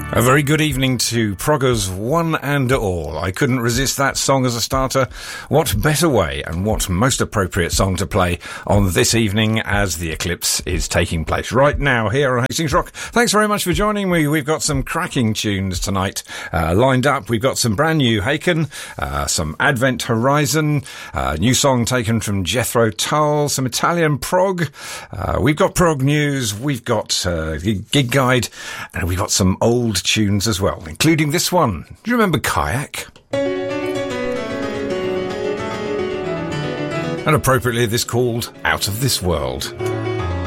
A very good evening to proggers one and all. I couldn't resist that song as a starter. What better way and what most appropriate song to play on this evening as the eclipse is taking place right now here on Hastings Rock. Thanks very much for joining me. We've got some cracking tunes tonight lined up. We've got some brand new Haken, some Advent Horizon, new song taken from Jethro Tull, some Italian prog. We've got prog news, we've got gig guide, and we've got some old tunes as well, including this one. Do you remember Kayak? And appropriately, this called Out of This World.